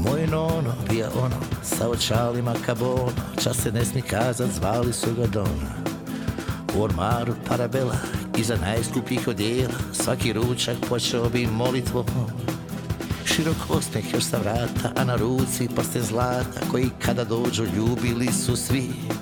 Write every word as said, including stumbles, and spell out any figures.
Moj nono bija ono, sa očalima kabono, čas se ne smi kazat, zvali su ga Dona. U ormaru parabela, iza najskupljih odijela, svaki ručak počeo bi molitvom. Širok osmeh još sa vrata, a na ruci prste zlata, koji kada dođu ljubili su svi.